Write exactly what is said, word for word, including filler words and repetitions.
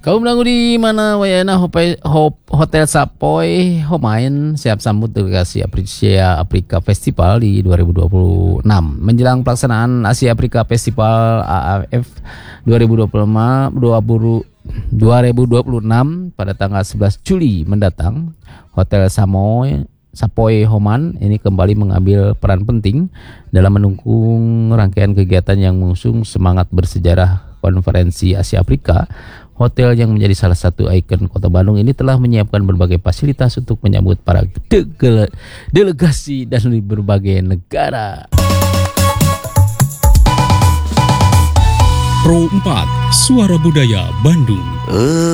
Kaum dangu di mana wayana hope, hop, Hotel Sapoy Homain siap sambut delegasi Asia Afrika Festival di dua ribu dua puluh enam. Menjelang pelaksanaan Asia Afrika Festival A A F dua ribu dua puluh enam pada tanggal sebelas Juli mendatang, Hotel Samoy Sapoy Homan ini kembali mengambil peran penting dalam mendukung rangkaian kegiatan yang mengusung semangat bersejarah Konferensi Asia Afrika. Hotel yang menjadi salah satu ikon Kota Bandung ini telah menyiapkan berbagai fasilitas untuk menyambut para de- delegasi dari berbagai negara. Pro empat, Suara Budaya Bandung.